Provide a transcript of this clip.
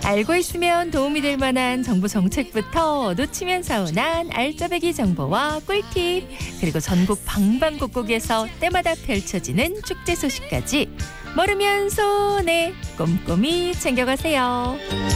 알고 있으면 도움이 될 만한 정부 정책부터 놓치면 서운한 알짜배기 정보와 꿀팁, 그리고 전국 방방곡곡에서 때마다 펼쳐지는 축제 소식까지 모르면 손에 꼼꼼히 챙겨가세요.